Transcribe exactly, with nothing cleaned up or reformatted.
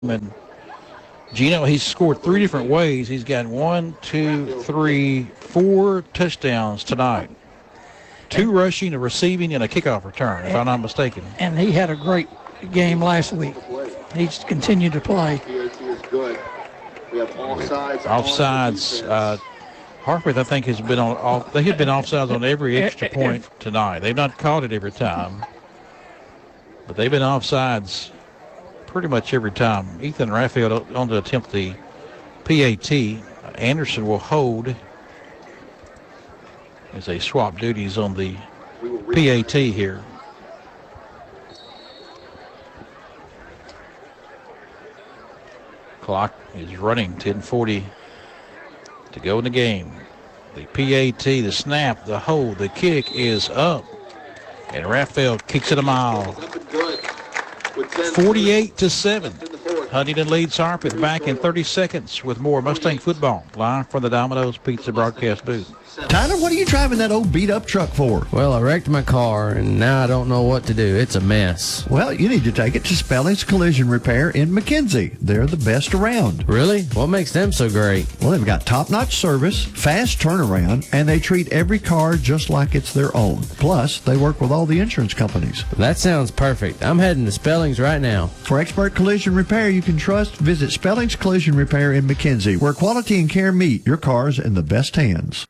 And Gino, he's scored three different ways. He's got one, two, three, four touchdowns tonight. Two and, rushing, a receiving, and a kickoff return, if and, I'm not mistaken. And he had a great game last week. He's continued to play. We have offsides. Offsides. Uh, Harpeth, I think, has been on. Off, they have been offsides on every extra point tonight. They've not caught it every time, but they've been offsides pretty much every time. Ethan Raphael on to attempt the P A T. Anderson will hold as they swap duties on the P A T here. Clock is running, ten forty to go in the game. The P A T, the snap, the hold, the kick is up. And Raphael kicks it a mile. forty-eight to seven. Huntington leads Harpeth. Back in thirty seconds with more Mustang football. Live from the Domino's Pizza broadcast booth. Tyler, what are you driving that old beat-up truck for? Well, I wrecked my car, and now I don't know what to do. It's a mess. Well, you need to take it to Spelling's Collision Repair in McKenzie. They're the best around. Really? What makes them so great? Well, they've got top-notch service, fast turnaround, and they treat every car just like it's their own. Plus, they work with all the insurance companies. That sounds perfect. I'm heading to Spelling's right now. For expert collision repair you can trust, visit Spelling's Collision Repair in McKenzie, where quality and care meet. Your car's in the best hands.